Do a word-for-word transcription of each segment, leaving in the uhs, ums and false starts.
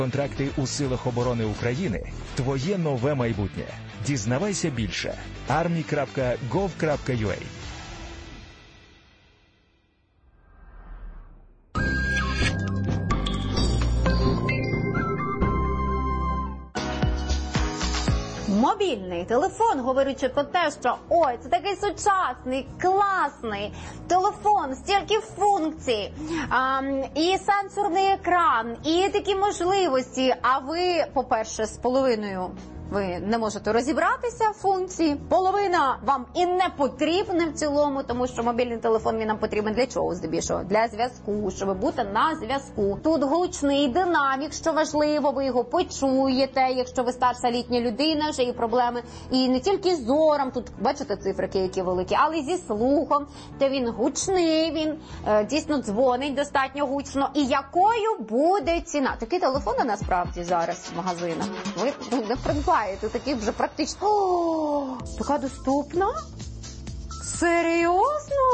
Контракти у силах оборони України – твоє нове майбутнє. Дізнавайся більше. армі крапка гов крапка ю а. Мобільний телефон, говорячи про те, що ой, це такий сучасний, класний телефон, стільки функцій, а, і сенсорний екран, і такі можливості, а ви, по-перше, з половиною ви не можете розібратися в функції, половина вам і не потрібна в цілому, тому що мобільний телефон він нам потрібен для чого здебільшого? Для зв'язку, щоб бути на зв'язку. Тут гучний динамік, що важливо, ви його почуєте, якщо ви старша літня людина, вже є проблеми. І не тільки з зором, тут бачите цифрики, які великі, але й зі слухом, де він гучний, він е, дійсно дзвонить достатньо гучно. І якою буде ціна? Такі телефони насправді зараз в магазинах ви ну, не придбаєте. Тут такі вже практично... О, така доступна? Серйозно?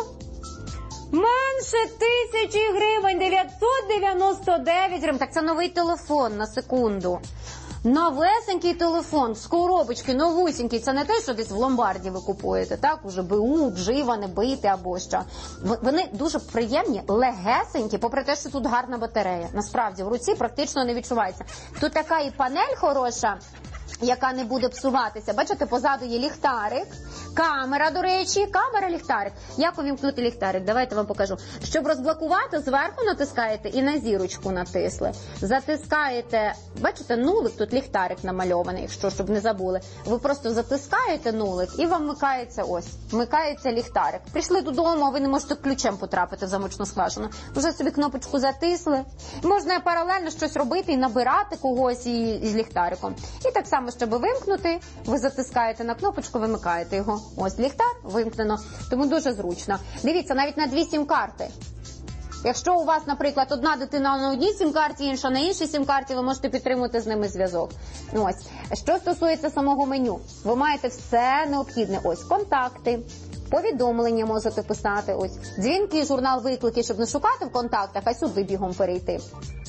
Менше тисячі гривень, дев'ятсот дев'яносто дев'ять гривень. Так це новий телефон, на секунду. Новесенький телефон з коробочки, новусенький. Це не те, що десь в ломбарді ви купуєте, так? Уже БУ, вживане, бите або що. Вони дуже приємні, легесенькі, попри те, що тут гарна батарея. Насправді, в руці практично не відчувається. Тут така і панель хороша, яка не буде псуватися. Бачите, позаду є ліхтарик, камера, до речі, камера, ліхтарик. Як увімкнути ліхтарик? Давайте вам покажу. Щоб розблокувати, зверху натискаєте і на зірочку натисли. Затискаєте, бачите, нулик, тут ліхтарик намальований, якщо, щоб не забули. Ви просто затискаєте нулик і вам вмикається ось, вмикається ліхтарик. Прийшли додому, а ви не можете ключем потрапити в замочну скважину. Вже собі кнопочку затисли. Можна паралельно щось робити і набирати когось із ліхтариком. І так само, щоб вимкнути, ви затискаєте на кнопочку, вимикаєте його. Ось ліхтар вимкнено, тому дуже зручно. Дивіться, навіть на дві сім-карти. Якщо у вас, наприклад, одна дитина на одній сім-карті, інша на іншій сім-карті, ви можете підтримувати з ними зв'язок. Ось. Що стосується самого меню, ви маєте все необхідне. Ось контакти, повідомлення можете писати, ось дзвінки, журнал, виклики, щоб не шукати в контактах, а сюди бігом перейти.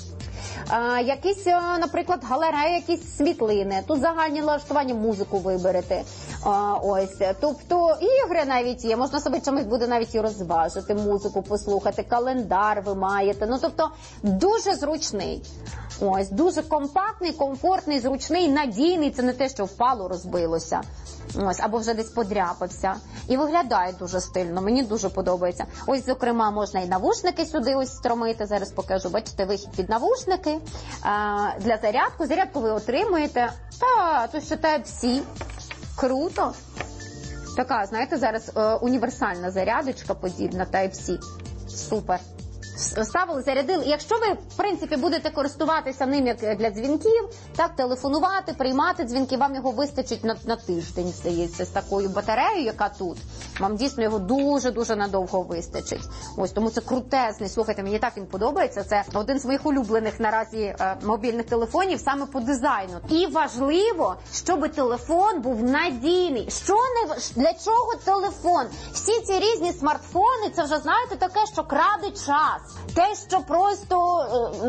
А, якісь, наприклад, галереї, якісь світлини, тут загальні налаштування, музику виберете. А, ось, тобто ігри навіть є, можна себе чимось буде навіть і розважити, музику послухати, календар ви маєте, ну тобто дуже зручний. Ось, дуже компактний, комфортний, зручний, надійний, це не те, що впало, розбилося. Ось, або вже десь подряпався. І виглядає дуже стильно, мені дуже подобається. Ось, зокрема, можна і навушники сюди ось стромити, зараз покажу. Бачите, вихід під навушники. А, для зарядку. Зарядку ви отримуєте. Та, тут ще Type-C. Круто. Така, знаєте, зараз е, універсальна зарядочка подібна Type-C. Супер. Ставили, зарядили. Якщо ви, в принципі, будете користуватися ним як для дзвінків, так, телефонувати, приймати дзвінки, вам його вистачить на, на тиждень, здається, з такою батареєю, яка тут. Вам дійсно його дуже-дуже надовго вистачить. Ось, тому це крутезний. Слухайте, мені так він подобається. Це один з моїх улюблених наразі е, мобільних телефонів саме по дизайну. І важливо, щоб телефон був надійний. Що не, для чого телефон? Всі ці різні смартфони, це вже, знаєте, таке, що краде час. Те, що просто,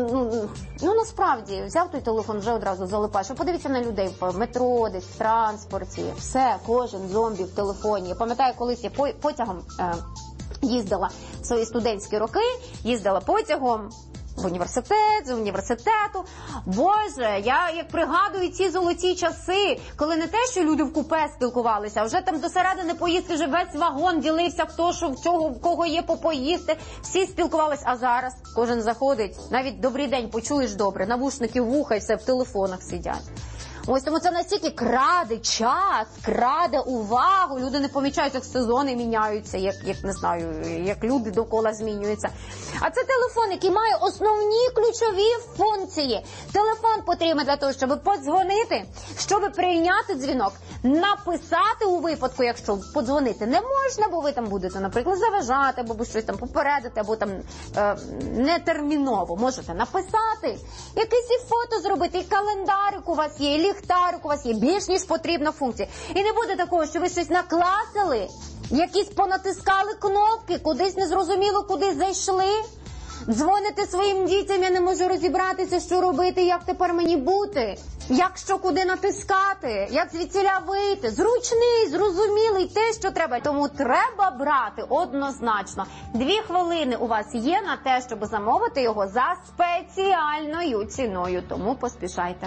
ну, насправді, взяв той телефон, вже одразу залипаєш. Ви подивіться на людей в метро, десь в транспорті. Все, кожен зомбі в телефоні. Я пам'ятаю, колись я потягом е, їздила в свої студентські роки, їздила потягом в університет, з університету. Боже, я як пригадую ці золоті часи, коли не те, що люди в купе спілкувалися, а вже там до середини поїздки вже весь вагон ділився, хто що, в чого, в кого є попоїсти, всі спілкувалися, а зараз кожен заходить, навіть добрий день почуєш добре, навушники в вуха і все в телефонах сидять. Ось тому це настільки краде час, краде увагу. Люди не помічають, як сезони міняються, як, як не знаю, як люди довкола змінюються. А це телефон, який має основні ключові функції. Телефон потрібен для того, щоб подзвонити, щоб прийняти дзвінок, написати у випадку, якщо подзвонити не можна, бо ви там будете, наприклад, заважати, або щось там попередити, або там е, нетерміново. Можете написати, якесь і фото зробити, і календарик у вас є, і ліхтарик у вас є, більш ніж потрібна функція. І не буде такого, що ви щось накласили, якісь понатискали кнопки, кудись незрозуміло, куди зайшли. Дзвоните своїм дітям, я не можу розібратися, що робити, як тепер мені бути, як що куди натискати, як звідсіля вийти. Зручний, зрозумілий, те, що треба. Тому треба брати однозначно. Дві хвилини у вас є на те, щоб замовити його за спеціальною ціною, тому поспішайте.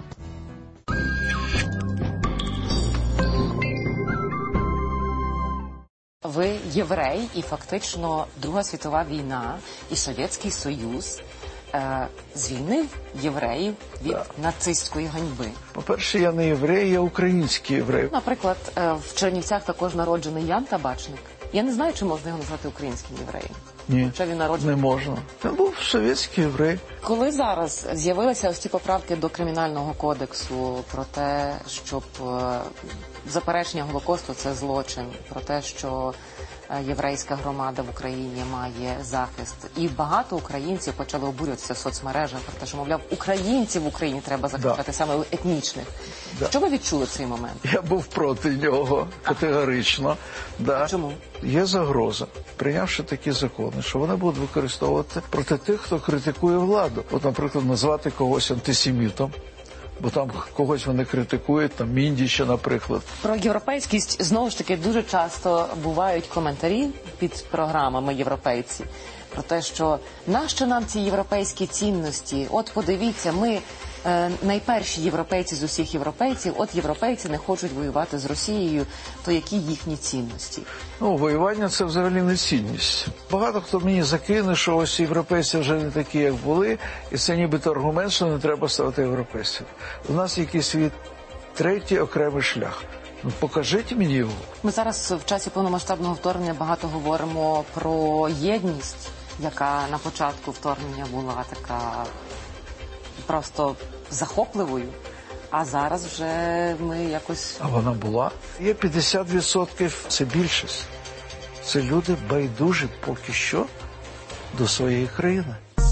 Ви єврей, і фактично Друга світова війна і Совєтський Союз е, звільнив євреїв від Так. нацистської ганьби. По-перше, я не єврей, я український єврей. Наприклад, е, в Чернівцях також народжений Ян Табачник. Я не знаю, чи можна його назвати українським євреєм. Ні, Хоча він народжений. не можна. Він був совєтський єврей. Коли зараз з'явилися ось ці поправки до Кримінального кодексу про те, щоб е, заперечення Голокосту – це злочин, про те, що е, єврейська громада в Україні має захист, і багато українців почали обурюватися в соцмережах про те, що, мовляв, українців в Україні треба захищати, Да. саме етнічних. Да. Що ви відчули в цей момент? Я був проти нього категорично. Да. Чому? Є загроза, прийнявши такі закони, що вони будуть використовувати проти тих, хто критикує владу. От, наприклад, назвати когось антисемітом, бо там когось вони критикують, там Міндіча, наприклад. Про європейськість, знову ж таки, дуже часто бувають коментарі під програмами «Європейці» про те, що нащо нам ці європейські цінності? От подивіться, ми е, найперші європейці з усіх європейців, от європейці не хочуть воювати з Росією, то які їхні цінності? Ну, воювання – це взагалі не цінність. Багато хто мені закине, що ось європейці вже не такі, як були, і це нібито аргумент, що не треба ставити європейців. У нас якийсь свій третій окремий шлях. Ну, покажіть мені його. Ми зараз в часі повномасштабного вторгнення багато говоримо про єдність, яка на початку вторгнення була така просто захопливою, а зараз вже ми якось... А вона була. Є п'ятдесят відсотків, це більшість. Це люди байдужі поки що до своєї країни.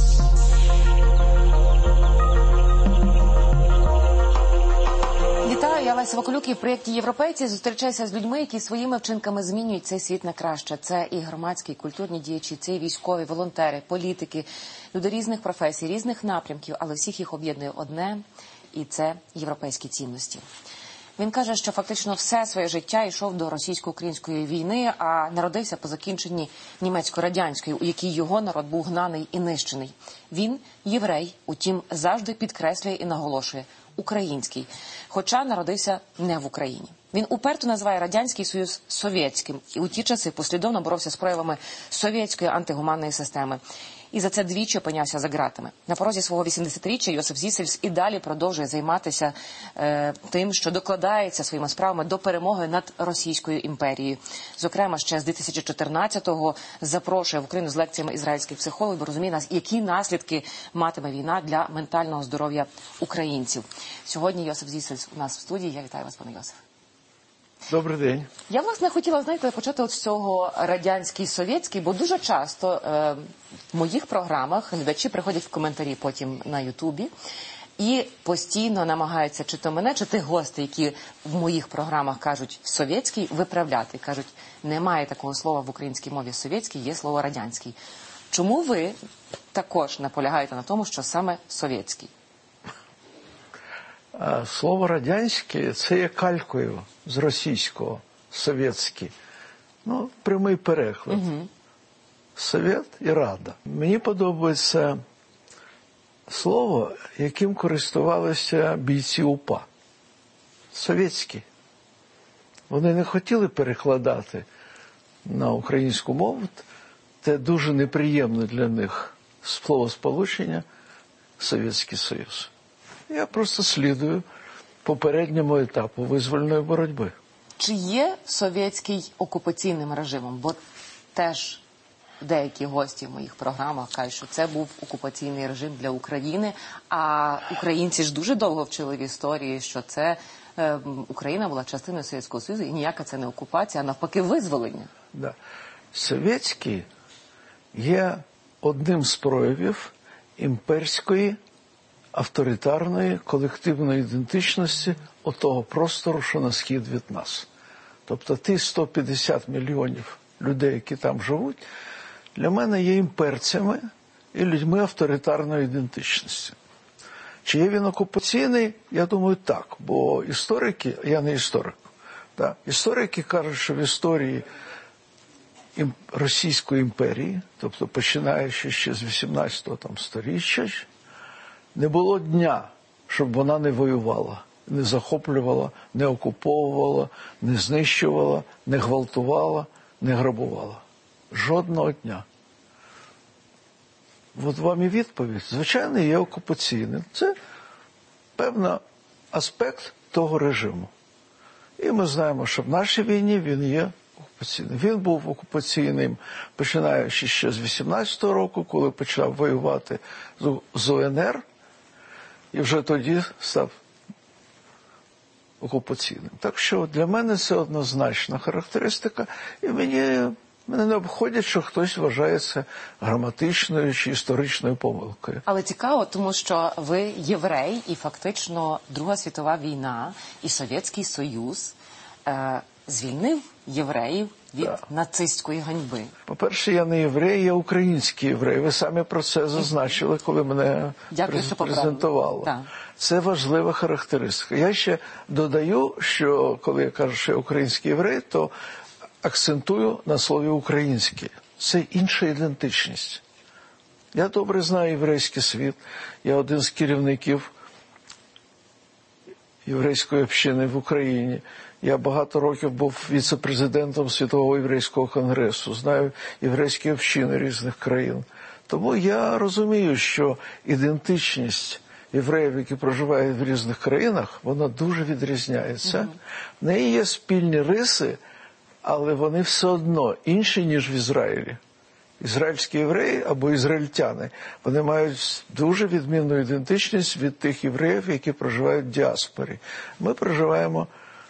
Вітаю, я Леся Вакулюк, і в проєкті «Європейці» зустрічаюся з людьми, які своїми вчинками змінюють цей світ на краще. Це і громадські, і культурні діячі, це і військові, волонтери, політики, люди різних професій, різних напрямків, але всіх їх об'єднує одне – і це європейські цінності. Він каже, що фактично все своє життя йшов до російсько-української війни, а народився по закінченні німецько-радянської, у якій його народ був гнаний і нищений. Він єврей, утім завжди підкреслює і наголошує – український, хоча народився не в Україні. Він уперто називає Радянський Союз совєтським і у ті часи послідовно боровся з проявами совєтської антигуманної системи. І за це двічі опинявся за ґратами. На порозі свого вісімдесятиріччя Йосиф Зісельс і далі продовжує займатися е, тим, що докладається своїми справами до перемоги над Російською імперією. Зокрема, ще з дві тисячі чотирнадцятого запрошує в Україну з лекціями ізраїльських психологів, бо розуміє нас, які наслідки матиме війна для ментального здоров'я українців. Сьогодні Йосиф Зісельс у нас в студії. Я вітаю вас, пане Йосиф. Добрий день. Я, власне, хотіла, знаєте, почати от з цього радянський-совєтський, бо дуже часто е, в моїх програмах глядачі приходять в коментарі потім на Ютубі і постійно намагаються чи то мене, чи тих гостей, які в моїх програмах кажуть «совєтський», виправляти. Кажуть, немає такого слова в українській мові «совєтський», є слово «радянський». Чому ви також наполягаєте на тому, що саме «совєтський»? Слово «радянське» – це є калькою з російського, «совєтський». Ну, прямий переклад. Угу. Совєт і Рада. Мені подобається слово, яким користувалися бійці УПА. Совєтський. Вони не хотіли перекладати на українську мову. Це дуже неприємне для них словосполучення «Совєтський Союз». Я просто слідую попередньому етапу визвольної боротьби. Чи є совєтський окупаційним режимом? Бо теж деякі гості в моїх програмах кажуть, що це був окупаційний режим для України, а українці ж дуже довго вчили в історії, що це е, Україна була частиною Совєтського Союзу, і ніяка це не окупація, а навпаки визволення. Да. Совєтський є одним з проявів імперської авторитарної колективної ідентичності отого простору, що на схід від нас. Тобто ті сто п'ятдесят мільйонів людей, які там живуть, для мене є імперцями, і людьми авторитарної ідентичності. Чи є він окупаційний? Я думаю, так. Бо історики, я не історик, да, історики кажуть, що в історії Російської імперії, тобто починаючи ще з вісімнадцятого там, сторіччя, не було дня, щоб вона не воювала, не захоплювала, не окуповувала, не знищувала, не гвалтувала, не грабувала. Жодного дня. От вам і відповідь. Звичайно, є окупаційним. Це певний аспект того режиму. І ми знаємо, що в нашій війні він є окупаційним. Він був окупаційним, починаючи ще з вісімнадцятого року, коли почав воювати з УНР, і вже тоді став окупаційним. Так що для мене це однозначна характеристика, і мені, мене не обходять, що хтось вважає це граматичною чи історичною помилкою. Але цікаво, тому що ви єврей, і фактично Друга світова війна і Совєтський Союз е, звільнив євреїв від так. нацистської ганьби. По-перше, я не єврей, я український єврей. Ви самі про це зазначили, коли мене Дякую, презентували. Так. Це важлива характеристика. Я ще додаю, що коли я кажу, що я український єврей, то акцентую на слові «український». Це інша ідентичність. Я добре знаю єврейський світ. Я один з керівників єврейської общини в Україні. Я багато років був віце-президентом Світового єврейського конгресу. Знаю єврейські общини різних країн. Тому я розумію, що ідентичність євреїв, які проживають в різних країнах, вона дуже відрізняється. Mm-hmm. В неї є спільні риси, але вони все одно інші, ніж в Ізраїлі. Ізраїльські євреї або ізраїльтяни, вони мають дуже відмінну ідентичність від тих євреїв, які проживають в діаспорі. Ми проживаємо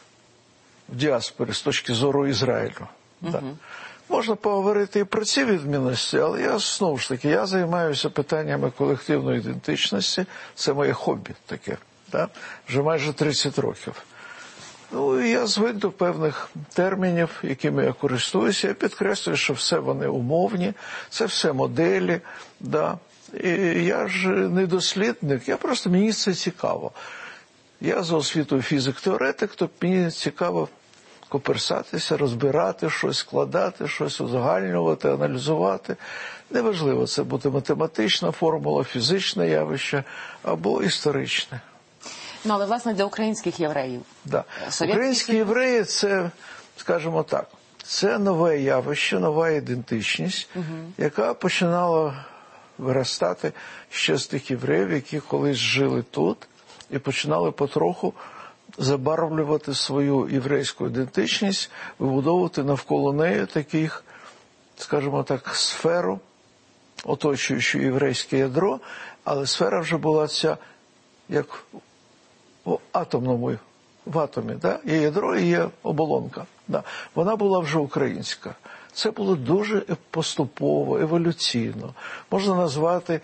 в діаспорі з точки зору Ізраїлю. Mm-hmm. Так. Можна поговорити і про ці відмінності, але я, знову ж таки, я займаюся питаннями колективної ідентичності. Це моє хобі таке, так? Вже майже тридцять років. Ну, і я звик до певних термінів, якими я користуюся. Я підкреслюю, що все вони умовні, це все моделі. Да. І я ж не дослідник, я просто, мені це цікаво. Я за освітою фізик-теоретик, то мені цікаво коперсатися, розбирати щось, складати щось, узагальнювати, аналізувати. Неважливо, це буде математична формула, фізичне явище або історичне. Ну, але, власне, для українських євреїв. Да. Українські євреї – це, скажімо так, це нове явище, нова ідентичність, угу. яка починала виростати ще з тих євреїв, які колись жили тут і починали потроху забарвлювати свою єврейську ідентичність, вибудовувати навколо неї таких, скажімо так, сферу, оточуючу єврейське ядро, але сфера вже була ця, як в атомному, в атомі, да? Є ядро і є оболонка. Да. Вона була вже українська. Це було дуже поступово, еволюційно. Можна назвати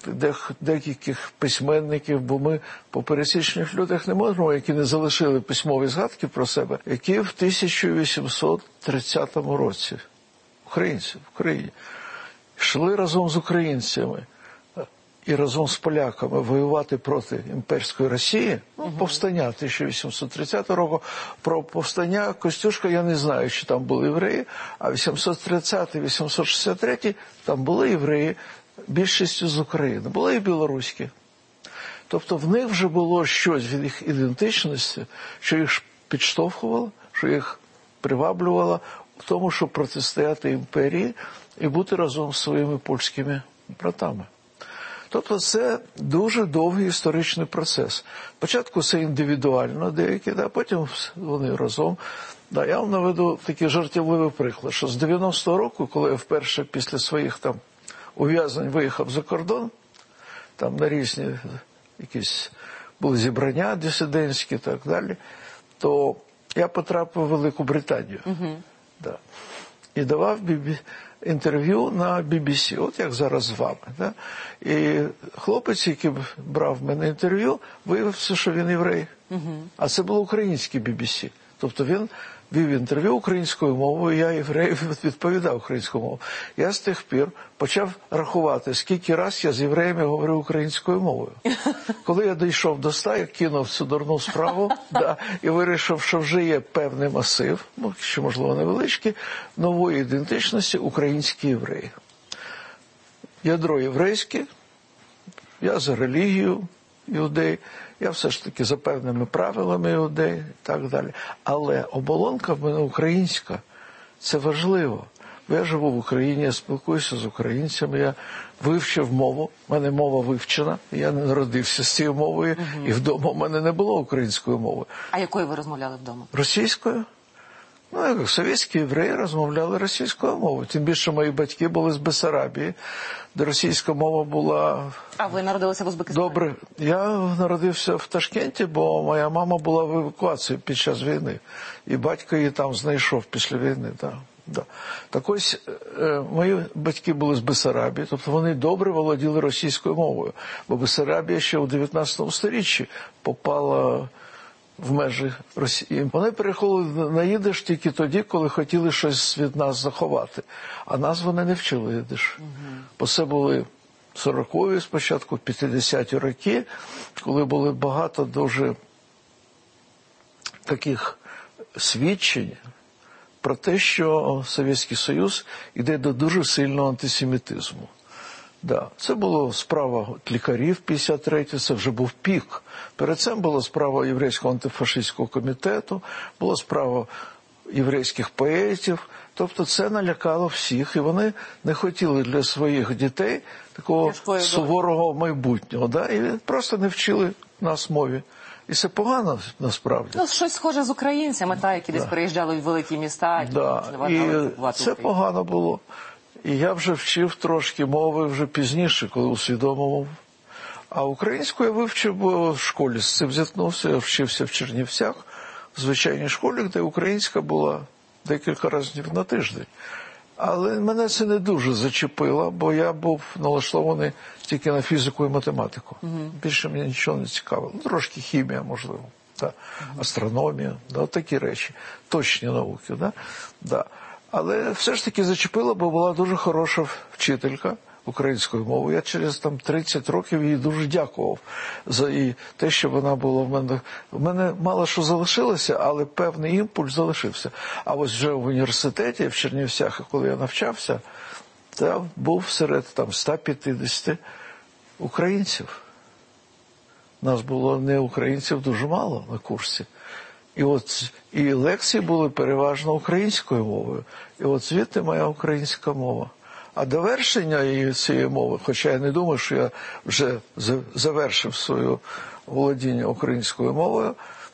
деяких письменників, бо ми по пересічних людях не можемо, які не залишили письмові згадки про себе, які в тисяча вісімсот тридцятому році, українці в Україні, йшли разом з українцями і разом з поляками воювати проти імперської Росії, ну, повстання тисяча вісімсот тридцятого року, про повстання Костюшка я не знаю, чи там були євреї, а вісімсот тридцятий - вісімсот шістдесят третій там були євреї, більшістю з України, були і білоруські. Тобто в них вже було щось від їх ідентичності, що їх підштовхувало, що їх приваблювало в тому, щоб протистояти імперії і бути разом з своїми польськими братами. Тобто це дуже довгий історичний процес. Спочатку це індивідуально деякі, а потім вони разом. Да, я вам наведу такий жартівливий приклад, що з дев'яностого року, коли я вперше після своїх там ув'язнень виїхав за кордон, там на різні якісь були зібрання дисидентські і так далі, то я потрапив в Велику Британію. Uh-huh. Да. І давав бібі... інтерв'ю на бі бі сі, от як зараз з вами. Да? І хлопець, який брав в мене інтерв'ю, виявився, що він єврей. Uh-huh. А це було українське бі бі сі. Тобто він вів інтерв'ю українською мовою, я євреїв відповідав українською мовою. Я з тих пір почав рахувати, скільки раз я з євреями говорив українською мовою. Коли я дійшов до ста, я кинув цю дурну справу да, і вирішив, що вже є певний масив, ну, що, можливо, невеличкий, нової ідентичності українські євреї. Ядро єврейське, я за релігію іудей, я все ж таки за певними правилами іудей і так далі. Але оболонка в мене українська. Це важливо. Бо я живу в Україні, я спілкуюся з українцями, я вивчив мову, в мене мова вивчена, я не народився з цією мовою, угу. І вдома в мене не було української мови. А якою ви розмовляли вдома? Російською. Ну, як совєтські євреї розмовляли російською мовою. Тим більше мої батьки були з Бессарабії, де російська мова була... А ви народилися в Узбекистані? Добре. Я народився в Ташкенті, бо моя мама була в евакуації під час війни. І батько її там знайшов після війни. Да, да. Так ось, е, мої батьки були з Бессарабії, тобто вони добре володіли російською мовою. Бо Бессарабія ще у дев'ятнадцятому сторіччі попала... в межі Росії. Вони переходили на їдиш тільки тоді, коли хотіли щось від нас заховати. А нас вони не вчили їдиш. Угу. Бо це були сорокові спочатку, п'ятдесяті роки, коли були багато дуже таких свідчень про те, що Совєтський Союз йде до дуже сильного антисемітизму. Да, це була справа лікарів п'ятдесят третього, це вже був пік. Перед цим була справа Єврейського антифашистського комітету, була справа єврейських поетів. Тобто це налякало всіх, і вони не хотіли для своїх дітей такого суворого майбутнього. Да? І просто не вчили нас мові. І це погано, насправді. Ну, щось схоже з українцями, та, які да. десь переїжджали в великі міста. Да. І це погано було. І я вже вчив трошки мови вже пізніше, коли усвідомив. А українську я вивчив, бо в школі з цим зіткнувся. Я вчився в Чернівцях, в звичайній школі, де українська була декілька разів на тиждень. Але мене це не дуже зачепило, бо я був налаштований тільки на фізику і математику. Угу. Більше мені нічого не цікавило. Ну, трошки хімія, можливо, да. Угу. Астрономія, да, такі речі, точні науки. Да? Да. Але все ж таки зачепило, бо була дуже хороша вчителька української мови. Я через там тридцять років їй дуже дякував за і те, що вона була в мене. В мене мало що залишилося, але певний імпульс залишився. А ось вже в університеті, в Чернівцях, коли я навчався, то був серед там ста п'ятдесяти українців. Нас було не українців дуже мало на курсі. І от і лекції були переважно українською мовою. І от звідти моя українська мова. А довершення цієї мови, хоча я не думаю, що я вже завершив своє володіння українською мовою,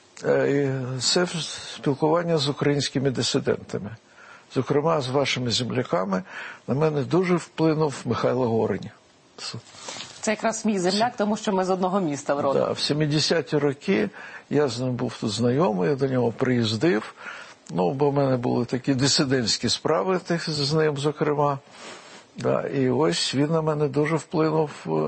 це спілкування з українськими дисидентами. Зокрема, з вашими земляками на мене дуже вплинув Михайло Горень. Це якраз мій земляк, тому що ми з одного міста родом. Да, в сімдесяті роки я з ним був тут знайомий, я до нього приїздив. Ну, бо в мене були такі дисидентські справи з ним, зокрема. Да, і ось він на мене дуже вплинув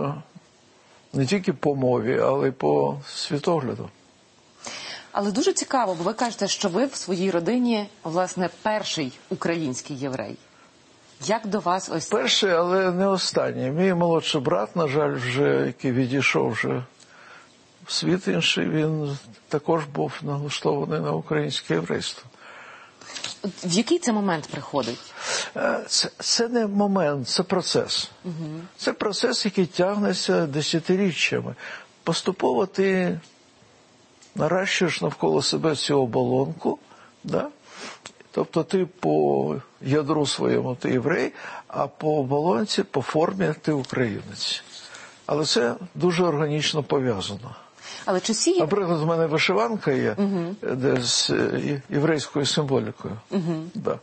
не тільки по мові, але й по світогляду. Але дуже цікаво, бо ви кажете, що ви в своїй родині, власне, перший український єврей. Як до вас ось... Перший, але не останній. Мій молодший брат, на жаль, вже, який відійшов вже в світ інший, він також був налаштований на українське єврейство. В який це момент приходить? Це, це не момент, це процес. Угу. Це процес, який тягнеться десятиріччями. Поступово ти наращуєш навколо себе цю оболонку, да? Тобто ти по ядру своєму ти єврей, а по оболонці, по формі ти українець. Але це дуже органічно пов'язано. Але чи всі... Наприклад, в мене вишиванка є, угу. де з єврейською символікою. Угу. Да.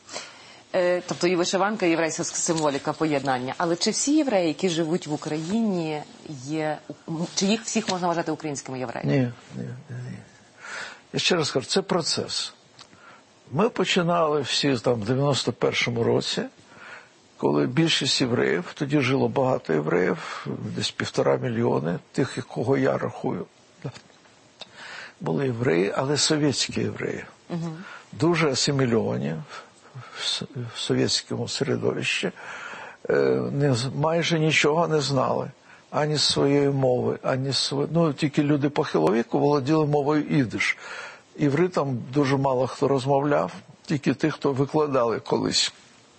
Е, тобто і вишиванка, і єврейська символіка поєднання. Але чи всі євреї, які живуть в Україні, є... Чи їх всіх можна вважати українськими євреями? Ні, ні, ні. Я ще раз кажу, це процес. Ми починали всі там в дев'яносто першому році, коли більшість євреїв, тоді жило багато євреїв, десь півтора мільйони, тих, кого я рахую. були євреї, але совєтські євреї. Угу. Дуже асимільовані в совєтському середовищі. Не, майже нічого не знали. Ані своєї мови, ані своєї... Ну, тільки люди похилого віку володіли мовою ідиш. Івритом дуже мало хто розмовляв, тільки ті, хто викладали колись.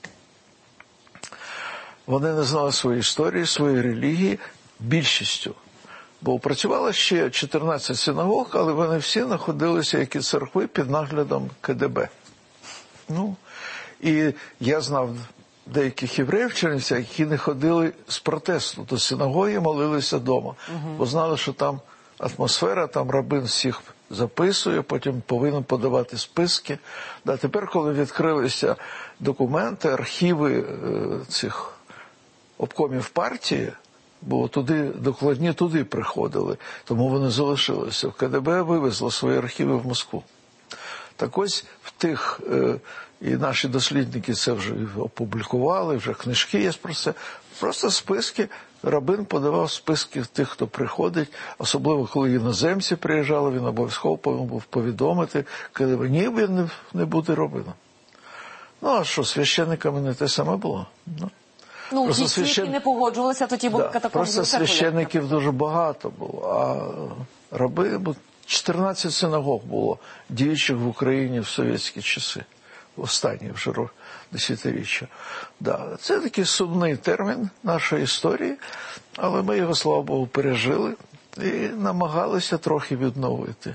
Вони не знали своєї історії, своєї релігії більшістю. Бо працювало ще чотирнадцять синагог, але вони всі знаходилися, як і церкви, під наглядом ка де бе. Ну, і я знав деяких євреїв в Чернівцях, які не ходили з протесту до синагоги, молилися вдома. Угу. Бо знали, що там атмосфера, там рабин всіх записує, потім повинен подавати списки. Да, тепер, коли відкрилися документи, архіви е, цих обкомів партії, бо туди, докладні туди приходили, тому вони залишилися. ка де бе вивезло свої архіви в Москву. Так ось в тих, е, і наші дослідники це вже опублікували, вже книжки є про це, просто списки, рабин подавав списки тих, хто приходить, особливо коли іноземці приїжджали, він обов'язково повинен був повідомити, ка де бе, ні, він не, не буде рабином. Ну, а що, священниками не те саме було? Ну. Ну, ті священ... які не погоджувалися, то ті були да, катакомби. Просто священників дуже багато було, а раби, бо чотирнадцять синагог було діючих в Україні в совєтські часи, в останні вже десятиріччя. Да, це такий сумний термін нашої історії, але ми його, слава Богу, пережили і намагалися трохи відновити.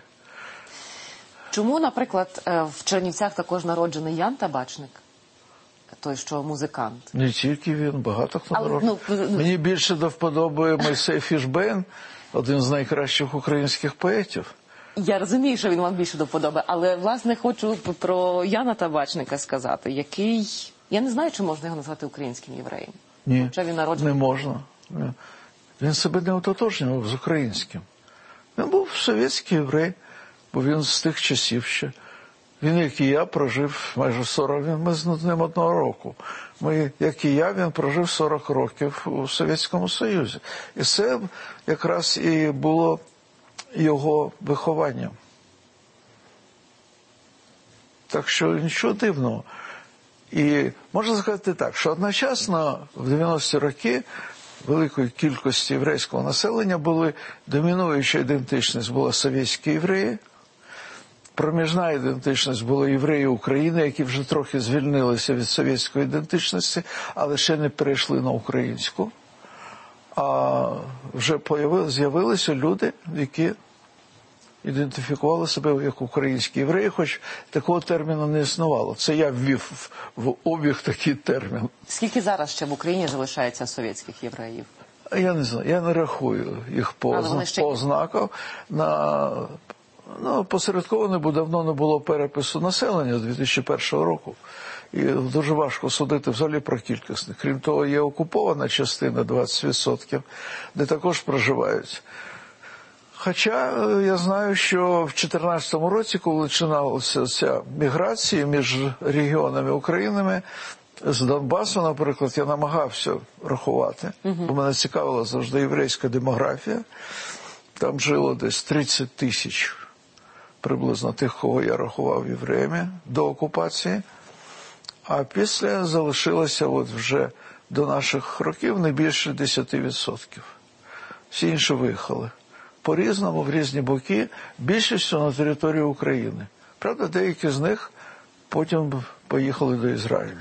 Чому, наприклад, в Чернівцях також народжений Ян Табачник? Той, що музикант. Не тільки він, багато хто народжений. Ну, мені більше до вподоби Мойсей Фішбейн, один з найкращих українських поетів. Я розумію, що він вам більше до вподоби, але, власне, хочу про Яна Табачника сказати, який... Я не знаю, чи можна його назвати українським євреєм. Ні, Хоча він народжений... не можна. Він себе не ототожнював з українським. Він був совєтський єврей, бо він з тих часів ще. Він, як і я, прожив майже сорок, ми з ним одного року. Ми, як і я, він прожив сорок років у Совєтському Союзі. І це якраз і було його вихованням. Так що нічого дивного. І можна сказати так, що одночасно в дев'яності роки великої кількості єврейського населення були домінуюча ідентичність була совєтські євреї, проміжна ідентичність була євреї України, які вже трохи звільнилися від совєтської ідентичності, але ще не перейшли на українську. А вже з'явилися люди, які ідентифікували себе як українські євреї, хоч такого терміну не існувало. Це я ввів в обіг такий термін. Скільки зараз ще в Україні залишається совєтських євреїв? Я не знаю, я не рахую їх по, зна... ще... по ознакам. На... Ну, посередковано, бо давно не було перепису населення з дві тисячі першого року. І дуже важко судити взагалі про кількість. Крім того, є окупована частина, двадцять відсотків, де також проживають. Хоча я знаю, що в дві тисячі чотирнадцятому році, коли починалася ця міграція між регіонами України, з Донбасу, наприклад, я намагався рахувати, угу. бо мене цікавила завжди єврейська демографія. Там жило десь тридцять тисяч приблизно тих, кого я рахував євреями до окупації. А після залишилося от вже до наших років не більше десять відсотків. Всі інші виїхали. По-різному, в різні боки, більшістю на територію України. Правда, деякі з них потім поїхали до Ізраїлю.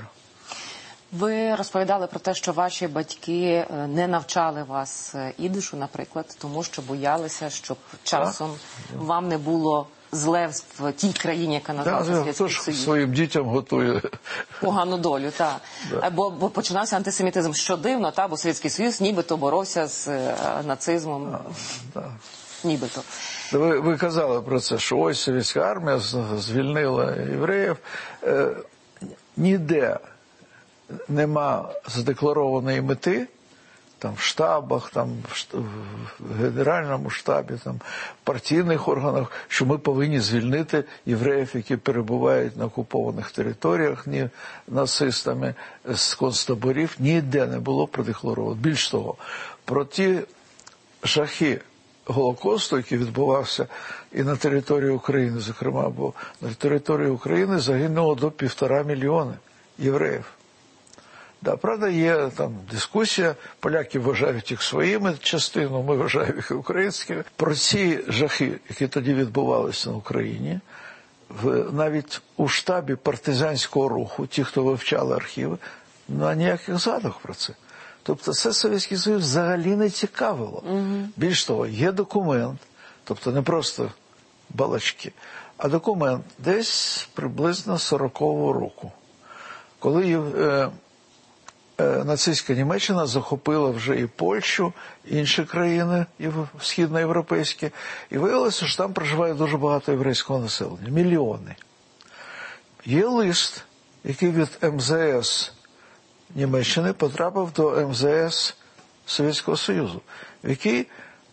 Ви розповідали про те, що ваші батьки не навчали вас ідишу, наприклад, тому що боялися, щоб часом так. вам не було зле в тій країні, яка називається Совєтський Союз. Хто ж своїм дітям готує погану долю, так. Да. Бо, бо починався антисемітизм, що дивно, та, бо Совєтський Союз нібито боровся з нацизмом. А, да. Нібито. Ви, ви казали про це, що ось совєтська армія звільнила євреїв. Е, ніде нема задекларованої мети, там в штабах, там в Генеральному штабі, там в партійних органах, що ми повинні звільнити євреїв, які перебувають на окупованих територіях, ні нацистами з концтаборів, ніде не було продекларовано. Більш того, про ті жахи, Голокосту, який відбувався і на території України, зокрема, бо на території України загинуло до півтора мільйони євреїв. Да, правда, є там дискусія, поляки вважають їх своїми частинами, ми вважаємо їх українськими. Про ці жахи, які тоді відбувалися на Україні, в, навіть у штабі партизанського руху, ті, хто вивчали архіви, ну, ніяких згадок про це. Тобто це Совєтський Союз взагалі не цікавило. Угу. Більш того, є документ, тобто не просто балачки, а документ десь приблизно сорокового року, коли е, е, нацистська Німеччина захопила вже і Польщу, і інші країни східноєвропейські, і виявилося, що там проживає дуже багато єврейського населення, мільйони. Є лист, який від ем зе ес Німеччини потрапив до ем зе ес Совєтського Союзу, в який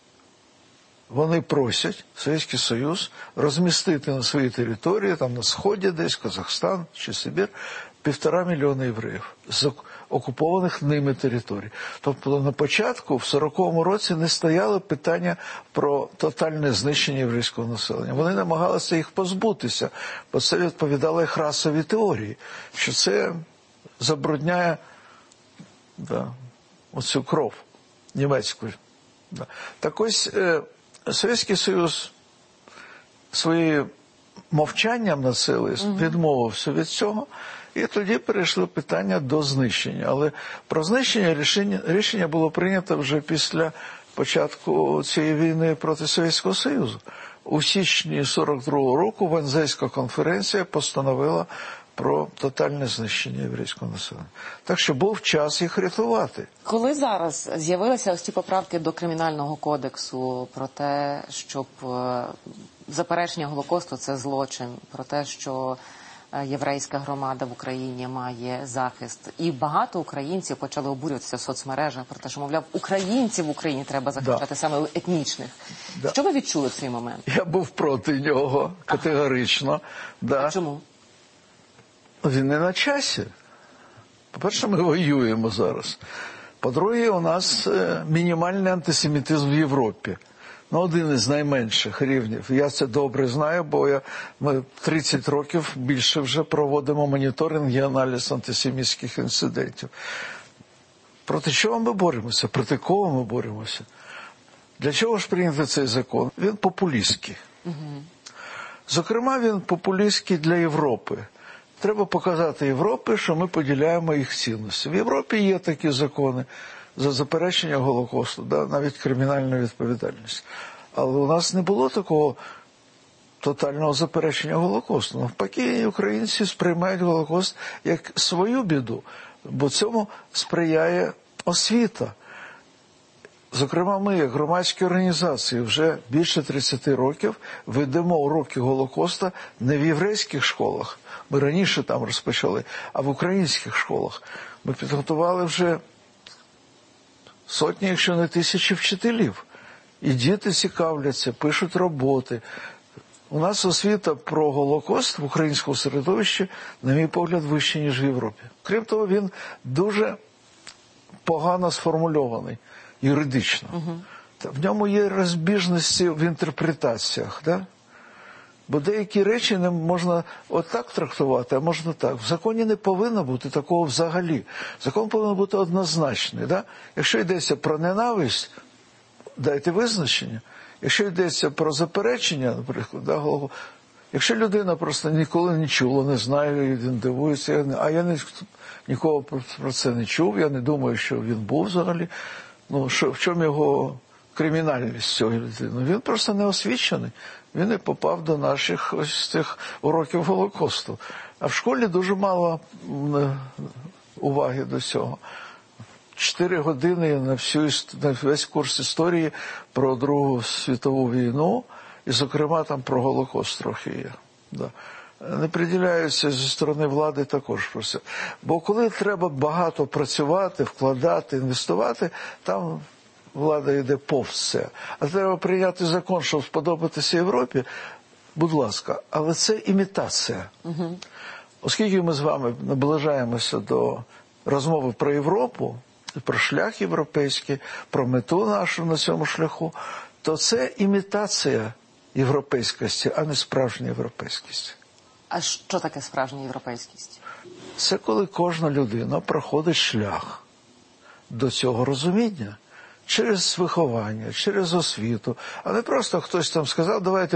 вони просять Совєтський Союз розмістити на своїй території, там на сході десь, Казахстан чи Сибір, півтора мільйона євреїв з окупованих ними територій. Тобто на початку, в сороковому році, не стояло питання про тотальне знищення єврейського населення. Вони намагалися їх позбутися, бо це відповідало їх расовій теорії, що це забрудняє да, оцю кров німецьку. Да. Так ось е, Совєтський Союз своїм мовчанням на сили відмовився від цього, і тоді перейшло питання до знищення. Але про знищення рішення, рішення було прийнято вже після початку цієї війни проти Совєтського Союзу. У січні сорок другого року Вензейська конференція постановила про тотальне знищення єврейського населення. Так що був час їх рятувати. Коли зараз з'явилися ось ці поправки до Кримінального кодексу про те, щоб заперечення Голокосту – це злочин, про те, що єврейська громада в Україні має захист, і багато українців почали обурюватися в соцмережах про те, що, мовляв, українців в Україні треба захищати, да. саме етнічних. Да. Що ви відчули в цей момент? Я був проти нього категорично. Да. А чому? Він не на часі. По-перше, ми воюємо зараз. По-друге, у нас мінімальний антисемітизм в Європі. Ну, один із найменших рівнів. Я це добре знаю, бо я, ми тридцять років більше вже проводимо моніторинг і аналіз антисемітських інцидентів. Проти чого ми боремося? Проти кого ми боремося? Для чого ж прийнятий цей закон? Він популістський. Угу. Зокрема, він популістський для Європи. Треба показати Європі, що ми поділяємо їх цінності. В Європі є такі закони за заперечення Голокосту, да, навіть кримінальну відповідальність. Але у нас не було такого тотального заперечення Голокосту. Навпаки, українці сприймають Голокост як свою біду, бо цьому сприяє освіта. Зокрема, ми, як громадські організації, вже більше тридцяти років ведемо уроки Голокоста не в єврейських школах, ми раніше там розпочали, а в українських школах. Ми підготували вже сотні, якщо не тисячі вчителів. І діти цікавляться, пишуть роботи. У нас освіта про Голокост в українському середовищі, на мій погляд, вища, ніж в Європі. Крім того, він дуже погано сформульований юридично. Угу. В ньому є розбіжності в інтерпретаціях, да? Бо деякі речі не можна отак трактувати, а можна так. В законі не повинно бути такого взагалі. Закон повинен бути однозначний. Да? Якщо йдеться про ненависть, дайте визначення. Якщо йдеться про заперечення, наприклад, да, якщо людина просто ніколи не чула, не знає, він дивується, а я не, нікого про це не чув, я не думаю, що він був взагалі. Ну, що, в чому його кримінальність цього людини? Він просто не освічений. Він не попав до наших ось цих уроків Голокосту. А в школі дуже мало уваги до цього. Чотири години на, всю, на весь курс історії про Другу світову війну, і, зокрема, там про Голокост трохи є. Да. Не приділяються зі сторони влади також про це. Бо коли треба багато працювати, вкладати, інвестувати, там влада йде повз це. А треба прийняти закон, щоб сподобатися Європі, будь ласка. Але це імітація. Угу. Оскільки ми з вами наближаємося до розмови про Європу, про шлях європейський, про мету нашу на цьому шляху, то це імітація європейськості, а не справжня європейськість. А що таке справжня європейськість? Це коли кожна людина проходить шлях до цього розуміння через виховання, через освіту, а не просто хтось там сказав, давайте